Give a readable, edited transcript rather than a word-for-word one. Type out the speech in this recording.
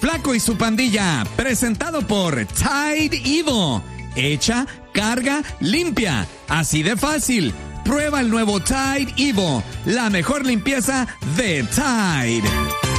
Flaco y su pandilla, presentado por Tide Evo. Echa, carga, limpia. Así de fácil. Prueba el nuevo Tide Evo, la mejor limpieza de Tide.